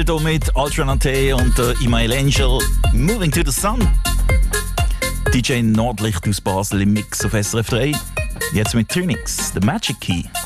Phil hier mit Alternate und Imael Angel, Moving to the Sun. DJ Nordlicht aus Basel im Mix auf SRF 3. Jetzt mit Trinix, The Magic Key.